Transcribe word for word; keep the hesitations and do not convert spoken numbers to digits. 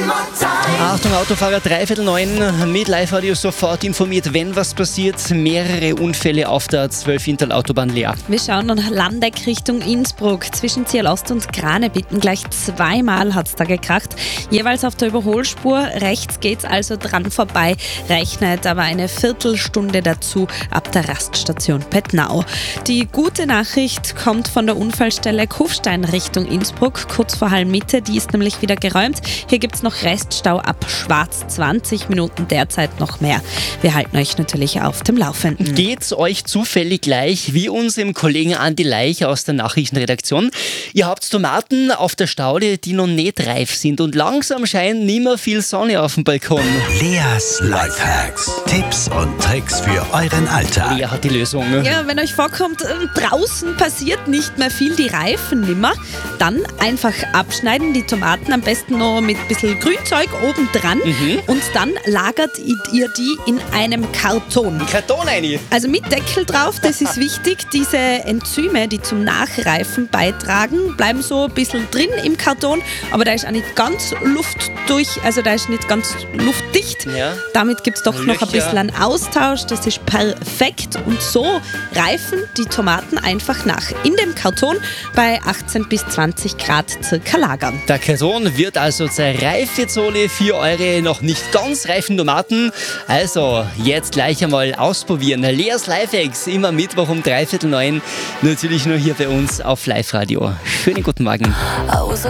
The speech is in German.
Achtung Autofahrer, dreiviertel neun mit Live-Radio sofort informiert, wenn was passiert. Mehrere Unfälle auf der zwölf Inntal-Autobahn leer. Wir schauen nach Landeck Richtung Innsbruck. Zwischen Ziel Ost und Granebitten gleich zweimal hat es da gekracht. Jeweils auf der Überholspur. Rechts geht's also dran vorbei. Rechnet aber eine Viertelstunde dazu ab der Raststation Pettnau. Die gute Nachricht kommt von der Unfallstelle Kufstein Richtung Innsbruck, kurz vor Hallmitte. Die ist nämlich wieder geräumt. Hier gibt es noch Reststau ab Schwarz, zwanzig Minuten derzeit noch mehr. Wir halten euch natürlich auf dem Laufenden. Geht's euch zufällig gleich wie unserem Kollegen Andi Leich aus der Nachrichtenredaktion? Ihr habt Tomaten auf der Staude, die noch nicht reif sind und langsam scheint nicht mehr viel Sonne auf dem Balkon. Leas Lifehacks. Tipps und Tricks für euren Alltag. Lea hat die Lösung. Ja, wenn euch vorkommt, draußen passiert nicht mehr viel, die Reifen nimmer, dann einfach abschneiden, die Tomaten am besten noch mit ein bisschen Grünzeug oben dran Mhm. und dann lagert ihr die in einem Karton. Karton rein. Also mit Deckel drauf, das ist wichtig. Diese Enzyme, die zum Nachreifen beitragen, bleiben so ein bisschen drin im Karton, aber da ist auch nicht ganz Luft durch, also da ist nicht ganz luftdicht. Ja. Damit gibt es doch noch ein Löcher. bisschen einen Austausch, das ist perfekt und so reifen die Tomaten einfach nach. In dem Karton bei achtzehn bis zwanzig Grad circa lagern. Der Karton wird also zur Reifezone für eure noch nicht ganz reifen Tomaten. Also jetzt gleich einmal ausprobieren. Leas Lifehacks immer Mittwoch um dreiviertel neun. Natürlich nur hier bei uns auf Live-Radio. Schönen guten Morgen. I was a